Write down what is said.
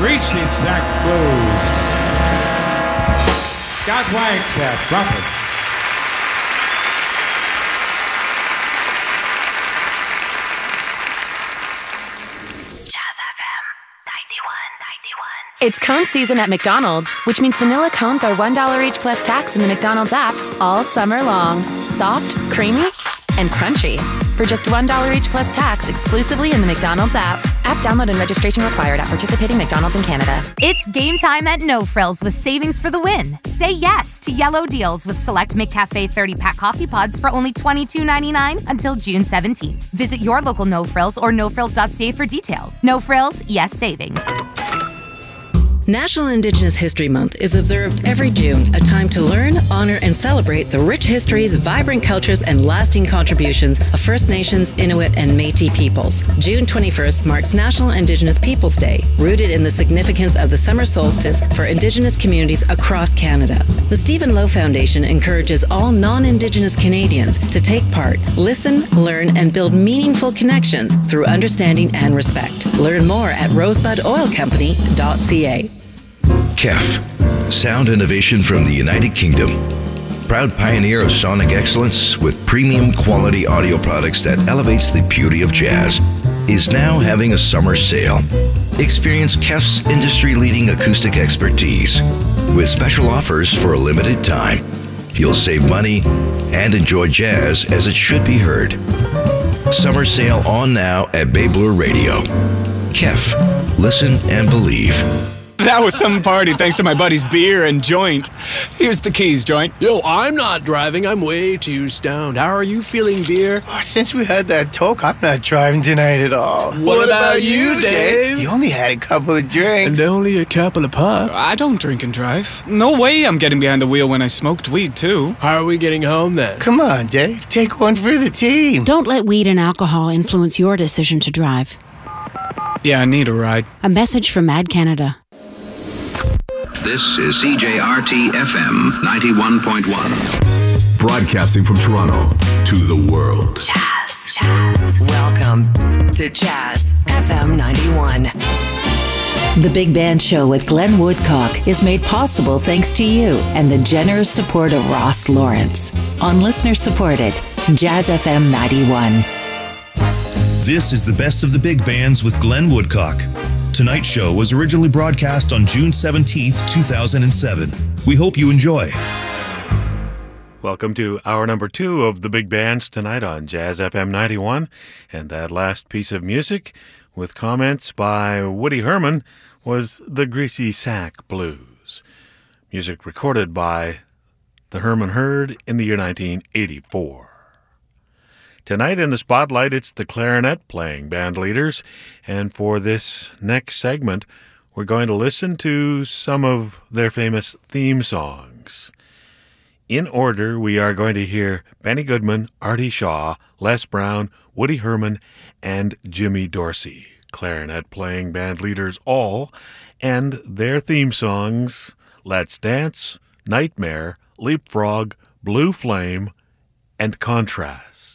Greasy Sack Blues. Scott Wagstaff, trumpet. Jazz FM 91. It's cone season at McDonald's, which means vanilla cones are $1 each plus tax in the McDonald's app all summer long. Soft, creamy, and crunchy. For just $1 each plus tax exclusively in the McDonald's app. App download and registration required at participating McDonald's in Canada. It's game time at No Frills with savings for the win. Say yes to yellow deals with select McCafe 30-pack coffee pods for only $22.99 until June 17th. Visit your local No Frills or nofrills.ca for details. No Frills, yes savings. National Indigenous History Month is observed every June, a time to learn, honor, and celebrate the rich histories, vibrant cultures, and lasting contributions of First Nations, Inuit, and Métis peoples. June 21st marks National Indigenous Peoples Day, rooted in the significance of the summer solstice for Indigenous communities across Canada. The Stephen Lowe Foundation encourages all non-Indigenous Canadians to take part, listen, learn, and build meaningful connections through understanding and respect. Learn more at rosebudoilcompany.ca. KEF, sound innovation from the United Kingdom. Proud pioneer of sonic excellence with premium quality audio products that elevates the beauty of jazz, is now having a summer sale. Experience KEF's industry-leading acoustic expertise with special offers for a limited time. You'll save money and enjoy jazz as it should be heard. Summer sale on now at Babler Radio. KEF, listen and believe. That was some party thanks to my buddy's beer and joint. Here's the keys, joint. Yo, I'm not driving. I'm way too stoned. How are you feeling, beer? Oh, since we had that talk, I'm not driving tonight at all. What about you, Dave? You only had a couple of drinks. And only a couple of puffs. I don't drink and drive. No way I'm getting behind the wheel when I smoked weed, too. How are we getting home, then? Come on, Dave. Take one for the team. Don't let weed and alcohol influence your decision to drive. Yeah, I need a ride. A message from Mad Canada. This is CJRT FM 91.1. Broadcasting from Toronto to the world. Jazz. Welcome to Jazz FM 91. The Big Band Show with Glenn Woodcock is made possible thanks to you and the generous support of Ross Lawrence on listener-supported Jazz FM 91. This is the best of the big bands with Glenn Woodcock. Tonight's show was originally broadcast on June 17th, 2007. We hope you enjoy. Welcome to hour number 2 of the big bands tonight on Jazz FM 91. And that last piece of music with comments by Woody Herman was the Greasy Sack Blues. Music recorded by the Herman Herd in the year 1984. Tonight in the spotlight, it's the clarinet-playing band leaders, and for this next segment, we're going to listen to some of their famous theme songs. In order, we are going to hear Benny Goodman, Artie Shaw, Les Brown, Woody Herman, and Jimmy Dorsey, clarinet-playing band leaders all, and their theme songs, Let's Dance, Nightmare, Leapfrog, Blue Flame, and Contrast.